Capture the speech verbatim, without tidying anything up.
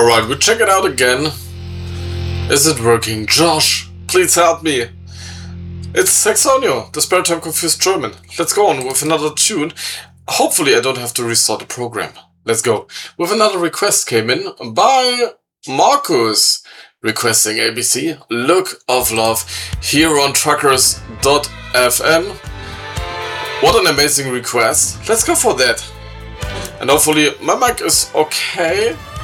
Alright, we check it out again. Is it working? Josh, please help me. It's Saxonio, the spare time confused German. Let's go on with another tune. Hopefully I don't have to restart the program. Let's go. With another request came in by Marcus, requesting A B C, Look of Love, here on truckers dot f m. What an amazing request. Let's go for that. And hopefully my mic is okay.